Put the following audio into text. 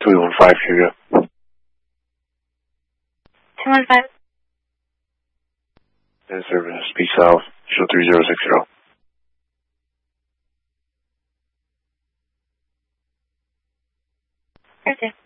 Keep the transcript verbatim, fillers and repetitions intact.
two one five, here you go. two one five. And service, speed south, show three zero six zero. Okay.